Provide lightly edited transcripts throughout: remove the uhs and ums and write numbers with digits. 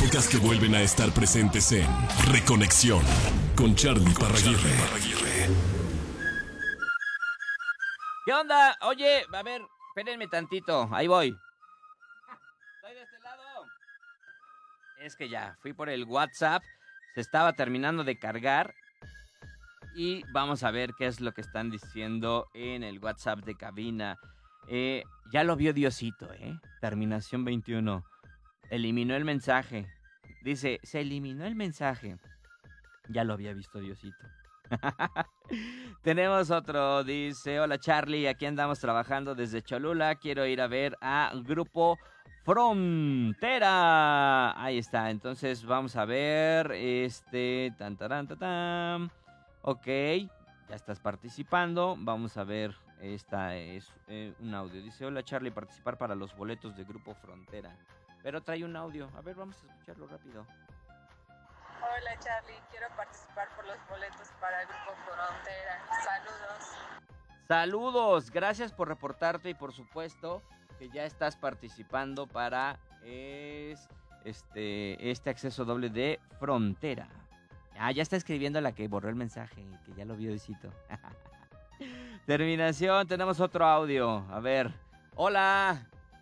épocas que vuelven a estar presentes en Reconexión con Charlie Parraguirre. ¿Qué onda? Oye, a ver, espérenme tantito, ahí voy. Estoy de este lado. Es que ya, fui por el WhatsApp, se estaba terminando de cargar y vamos a ver qué es lo que están diciendo en el WhatsApp de cabina. Ya lo vio Diosito, Terminación 21. Eliminó el mensaje. Dice, se eliminó el mensaje. Ya lo había visto Diosito. Tenemos otro, dice, hola Charlie, aquí andamos trabajando desde Cholula, quiero ir a ver a Grupo Frontera. Ahí está, entonces vamos a ver, tan, tarán, tatán. Ok, ya estás participando, vamos a ver, esta es un audio, dice, hola Charlie, participar para los boletos de Grupo Frontera. Pero trae un audio, a ver, vamos a escucharlo rápido. Hola Charlie, quiero participar por los boletos para el Grupo Frontera. Saludos. Saludos, gracias por reportarte y por supuesto que ya estás participando para este acceso doble de Frontera. Ah, ya está escribiendo la que borró el mensaje, que ya lo vio Diosito. Terminación, tenemos otro audio. A ver, hola.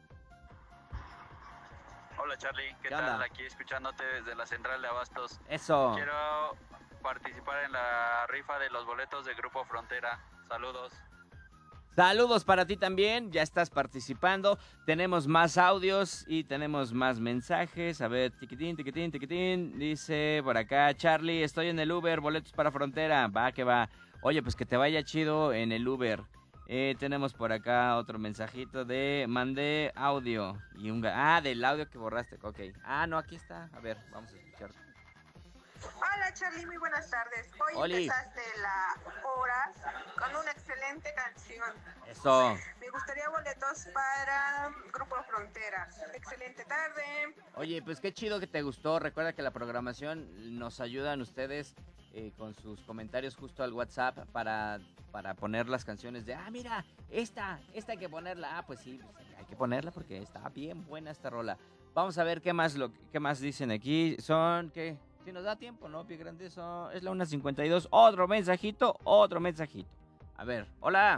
Hola Charlie, ¿qué tal? Aquí escuchándote desde la central de Abastos. Eso. Quiero participar en la rifa de los boletos de Grupo Frontera. Saludos. Saludos para ti también, ya estás participando. Tenemos más audios y tenemos más mensajes. A ver, tiquitín, tiquitín, tiquitín. Dice por acá, Charlie, estoy en el Uber, boletos para Frontera. Va, que va. Oye, pues que te vaya chido en el Uber. Tenemos por acá otro mensajito de mandé audio y del audio que borraste, ok. No, aquí está, a ver, vamos a escuchar. Hola Charlie, muy buenas tardes. Hoy Oli. Empezaste la hora con una excelente canción. Eso. Me gustaría boletos para Grupo Frontera. Excelente tarde. Oye, pues qué chido que te gustó. Recuerda que la programación nos ayudan ustedes con sus comentarios justo al WhatsApp para poner las canciones de, mira, esta hay que ponerla. Pues sí, hay que ponerla porque está bien buena esta rola. Vamos a ver qué más dicen aquí. Son, ¿qué? Si nos da tiempo, ¿no? Pie grande, es la 1:52. Otro mensajito. A ver, hola.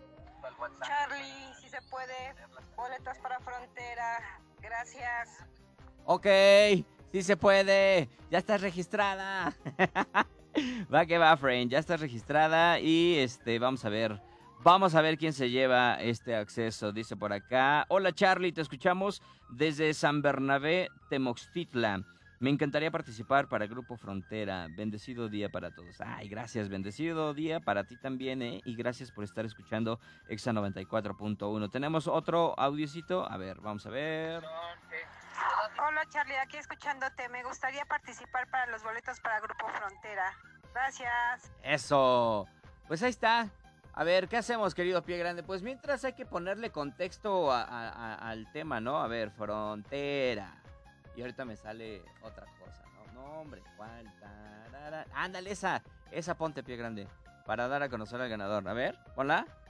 Charlie, si se puede, boletos para Frontera. Gracias. Ok, sí se puede. Ya estás registrada. Va que va, friend. Ya estás registrada y vamos a ver. Vamos a ver quién se lleva este acceso. Dice por acá. Hola Charlie, te escuchamos desde San Bernabé, Temoxtitla. Me encantaría participar para Grupo Frontera. Bendecido día para todos. Ay, gracias. Bendecido día para ti también, Y gracias por estar escuchando Exa 94.1. Tenemos otro audiocito. A ver, vamos a ver. Hola Charlie, aquí escuchándote. Me gustaría participar para los boletos para Grupo Frontera. Gracias. Eso. Pues ahí está. A ver, ¿qué hacemos, querido Pie Grande? Pues mientras hay que ponerle contexto al tema, ¿no? A ver, Frontera. Y ahorita me sale otra cosa, ¿no? No, hombre, ¿cuál? Ándale, esa ponte, Pie Grande, para dar a conocer al ganador. A ver, ponla.